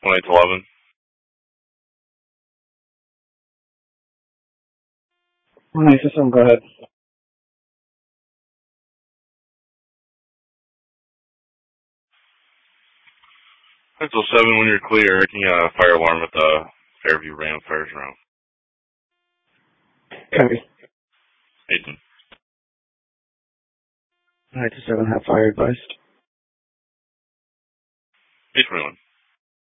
1-8-11. Hi, system, go ahead. 607, when you're clear, can you fire alarm at the Fairview Ram Fires Round? Copy. 18. 9-7, have fire advised. 821.